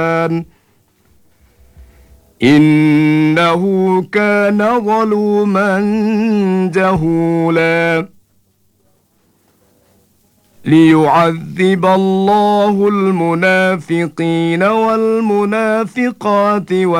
إنه كان ظلوما جهولا ليعذب الله المنافقين والمنافقات